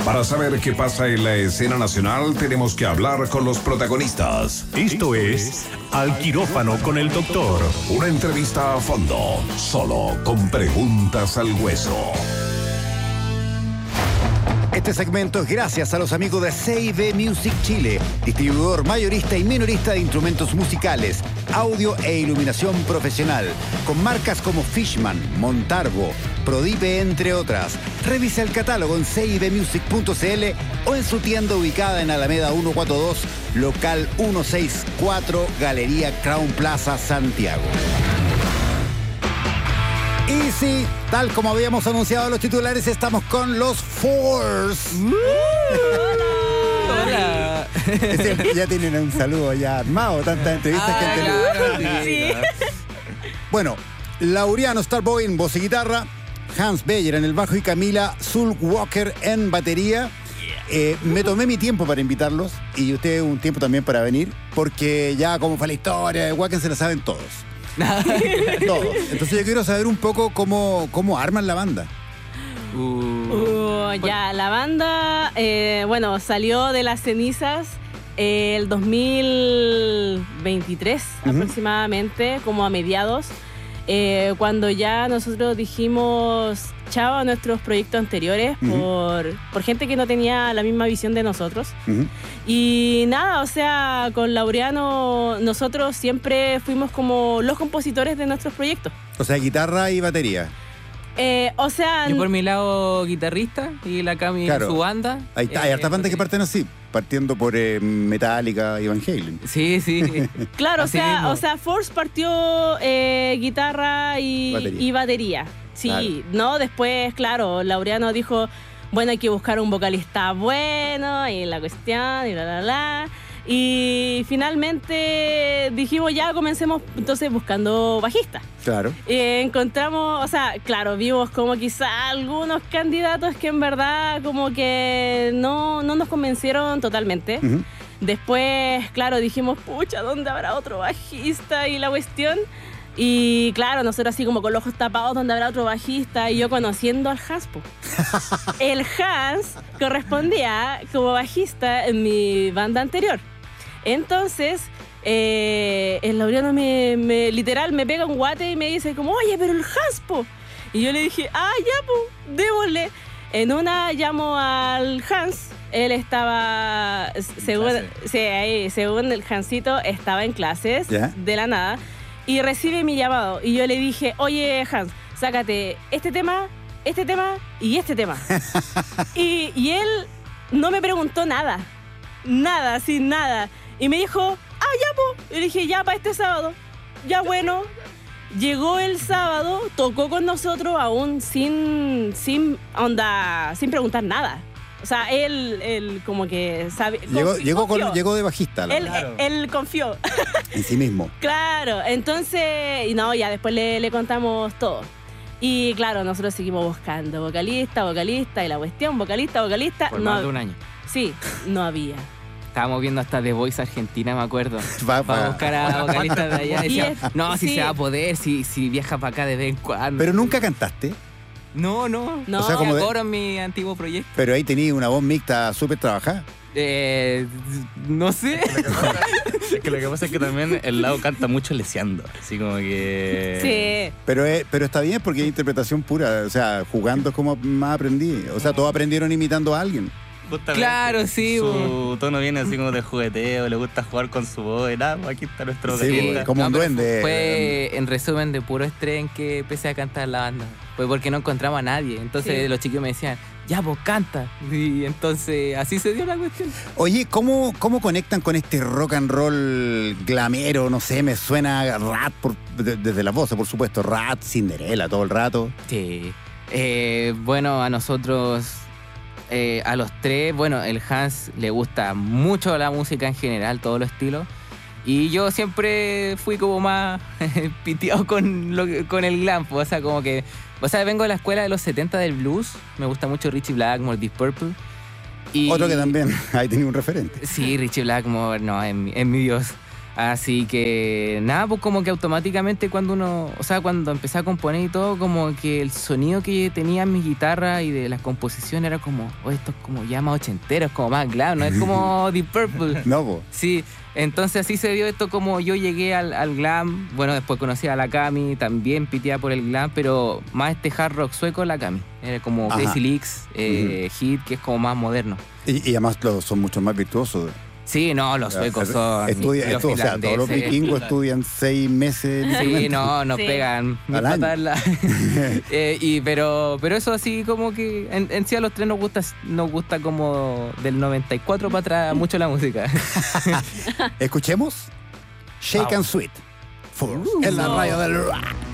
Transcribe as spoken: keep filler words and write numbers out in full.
Para saber qué pasa en la escena nacional, tenemos que hablar con los protagonistas. Esto es Al Quirófano con el Doctor. Una entrevista a fondo, solo con preguntas al hueso. Este segmento es gracias a los amigos de C y B Music Chile, distribuidor mayorista y minorista de instrumentos musicales, audio e iluminación profesional, con marcas como Fishman, Montarbo, Prodipe, entre otras. Revisa el catálogo en c i b music punto c l o en su tienda ubicada en Alameda ciento cuarenta y dos, local ciento sesenta y cuatro, Galería Crown Plaza, Santiago. Y sí, tal como habíamos anunciado los titulares, estamos con los Force. Uh, hola. Hola. Ese, ya tienen un saludo ya armado, tantas entrevistas ah, que han tenido. Claro, sí. Bueno, Laureano Starboy en voz y guitarra, Hans Beyer en el bajo y Camila Zulk-Walker en batería. Eh, me tomé mi tiempo para invitarlos y ustedes un tiempo también para venir, porque ya como fue la historia de Wacken se la saben todos. Todos. Entonces yo quiero saber un poco cómo, cómo arman la banda. Uh, uh, ya, la banda, eh, bueno, salió de las cenizas eh, el dos mil veintitrés uh-huh. aproximadamente, como a mediados, eh, cuando ya nosotros dijimos chao a nuestros proyectos anteriores uh-huh. por, por gente que no tenía la misma visión de nosotros. Uh-huh. Y nada, o sea, con Laureano nosotros siempre fuimos como los compositores de nuestros proyectos. O sea, guitarra y batería. Eh, o sea... Yo por mi lado guitarrista y la Cami claro. en su banda. Hay, eh, hay hartas bandas que parten así, partiendo por eh, Metallica y Van Halen. Sí, sí. Claro, o sea, o sea, Force partió eh, guitarra y batería. Y batería. Sí, claro. No, después, claro, Laureano dijo, bueno, hay que buscar un vocalista bueno y la cuestión y la, la, la. Y finalmente dijimos, ya comencemos entonces buscando bajista. Claro. Eh, encontramos, o sea, claro, vimos como quizá algunos candidatos que en verdad como que no, no nos convencieron totalmente. Uh-huh. Después, claro, dijimos, pucha, ¿dónde habrá otro bajista? Y la cuestión... Y claro, nosotros así como con los ojos tapados, donde habrá otro bajista, y yo conociendo al Hans. Po. El Hans correspondía como bajista en mi banda anterior. Entonces, eh, el Laureano me, me literal me pega un guate y me dice como, oye, pero el Hans, po. Y yo le dije, ah, ya, po, démosle. En una llamo al Hans, él estaba, según, sí, ahí, según el Hansito, estaba en clases ¿Ya? De la nada. Y recibe mi llamado. Y yo le dije, oye, Hans, sácate este tema, este tema y este tema. y, y él no me preguntó nada. Nada, sin nada. Y me dijo, ah, ya, po. Y le dije, ya, para este sábado. Ya, bueno. Llegó el sábado, tocó con nosotros aún sin, sin onda, sin preguntar nada. O sea, él, él como que sabe... Llegó, confi- llegó, con, llegó de bajista. Él, claro. él, él confió. En sí mismo. Claro, entonces... Y no, ya después le, le contamos todo. Y claro, nosotros seguimos buscando vocalista, vocalista, y la cuestión, vocalista, vocalista... Por no, más de un año. Sí, no había. Estábamos viendo hasta The Voice Argentina, me acuerdo. Va, para va. buscar a vocalistas de allá. Decía, es, no, si sí. se va a poder, si, si viaja para acá de vez en cuando. Pero nunca cantaste. No, no. No. O sea, como de... coro en mi antiguo proyecto. Pero ahí tenía una voz mixta súper trabajada. Eh, no sé. Es que lo que pasa es que también el lado canta mucho leseando. Así como que... Sí. Pero, es, pero está bien porque es interpretación pura. O sea, jugando es como más aprendí. O sea, todos aprendieron imitando a alguien. Justamente, claro, sí. Su bo. tono viene así como de jugueteo, le gusta jugar con su voz. Y nada, aquí está nuestro Sí, vocalista. como No, un pero duende. Fue en resumen de puro estrés en que empecé a cantar la banda. Fue porque no encontraba a nadie. Entonces Sí. los chicos me decían, ya vos canta. Y entonces así se dio la cuestión. Oye, ¿cómo, ¿cómo conectan con este rock and roll glamero? No sé, me suena Rat, por, de, desde la voz, por supuesto. Rat, Cinderella, todo el rato. Sí. Eh, bueno, a nosotros, eh, a los tres, bueno, el Hans le gusta mucho la música en general, todos los estilos. Y yo siempre fui como más piteado con, lo, con el glam. O sea, como que... O sea, vengo de la escuela de los setenta del blues. Me gusta mucho Richie Blackmore, Deep Purple. Y, Otro que también, ahí tenía un referente. Sí, Richie Blackmore, no, es mi, es mi dios. Así que nada, pues como que automáticamente cuando uno, o sea, cuando empecé a componer y todo, como que el sonido que tenía en mi guitarra y de las composiciones era como, oh, esto es como ya más ochentero, es como más glam, no es como Deep Purple. No, po. Sí, entonces así se dio esto como yo llegué al, al glam, bueno, después conocí a la Cami, también piteaba por el glam, pero más este hard rock sueco la Cami. Era como Ajá. Crazy Leaks, eh, Hit, que es como más moderno. Y, y además los, son mucho más virtuosos. Sí, no, los suecos son... Estudia, los esto, o sea, todos los finlandeses. vikingos estudian seis meses. Sí, literalmente. no, nos Sí. pegan mis Al año. patas en la- Eh, y, pero, pero eso así como que en, en sí a los tres nos gusta, nos gusta como del noventa y cuatro para atrás mucho la música. Escuchemos Shake and Sweet. For, en la radio del rock.